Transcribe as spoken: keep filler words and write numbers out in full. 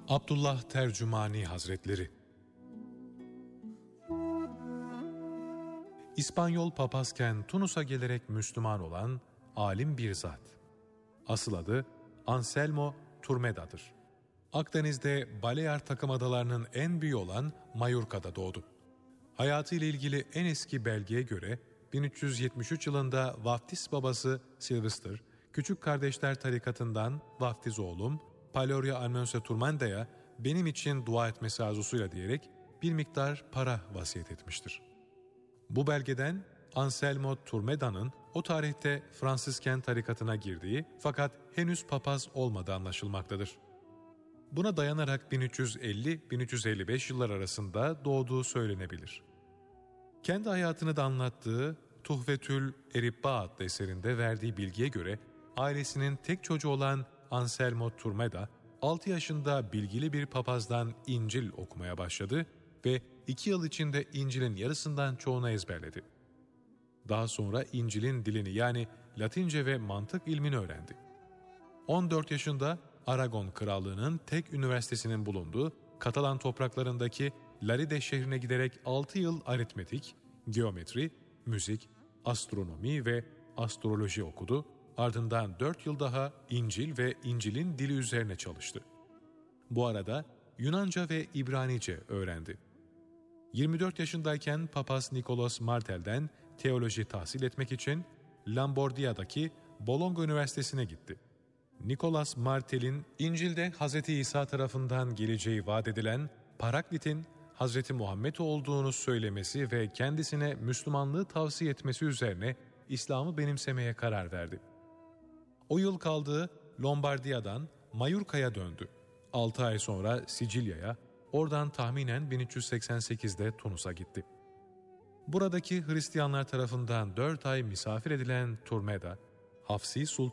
Abdullah Tercümani Hazretleri İspanyol papazken Tunus'a gelerek Müslüman olan alim bir zat. Asıl adı Anselmo Turmeda'dır. Akdeniz'de Balear takımadalarının en büyüğü olan Mallorca'da doğdu. Hayatıyla ilgili en eski belgeye göre bin üç yüz yetmiş üç yılında vaftiz babası Sylvester, küçük kardeşler tarikatından vaftiz oğlum Paloria Almonse Turmenda'ya benim için dua etmesi arzusuyla diyerek bir miktar para vasiyet etmiştir. Bu belgeden Anselmo Turmeda'nın o tarihte Fransisken tarikatına girdiği fakat henüz papaz olmadığı anlaşılmaktadır. Buna dayanarak bin üç yüz elli bin üç yüz elli beş yıllar arasında doğduğu söylenebilir. Kendi hayatını da anlattığı Tuhvetül Eribba adlı eserinde verdiği bilgiye göre ailesinin tek çocuğu olan Anselmo Turmeda altı yaşında bilgili bir papazdan İncil okumaya başladı ve iki yıl içinde İncil'in yarısından çoğunu ezberledi. Daha sonra İncil'in dilini yani Latince ve mantık ilmini öğrendi. on dört yaşında Aragon Krallığı'nın tek üniversitesinin bulunduğu Katalan topraklarındaki Laride şehrine giderek altı yıl aritmetik, geometri, müzik, astronomi ve astroloji okudu. Ardından dört yıl daha İncil ve İncil'in dili üzerine çalıştı. Bu arada Yunanca ve İbranice öğrendi. yirmi dört yaşındayken Papaz Nikolas Martel'den teoloji tahsil etmek için Lambordia'daki Bologna Üniversitesi'ne gitti. Nikolas Martel'in İncil'de Hz. İsa tarafından geleceği vaat edilen Paraklit'in Hz. Muhammed olduğunu söylemesi ve kendisine Müslümanlığı tavsiye etmesi üzerine İslam'ı benimsemeye karar verdi. O yıl kaldığı Lombardiya'dan Mallorca'ya döndü. altı ay sonra Sicilya'ya, oradan tahminen bin üç yüz seksen sekizde Tunus'a gitti. Buradaki Hristiyanlar tarafından dört ay misafir edilen Turmeda, Hafsi Sultan